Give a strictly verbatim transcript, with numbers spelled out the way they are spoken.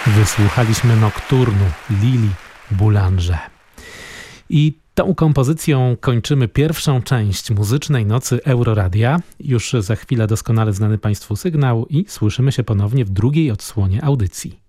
Wysłuchaliśmy Nokturnu Lili Boulanger. I tą kompozycją kończymy pierwszą część muzycznej nocy Euroradia. Już za chwilę doskonale znany Państwu sygnał i słyszymy się ponownie w drugiej odsłonie audycji.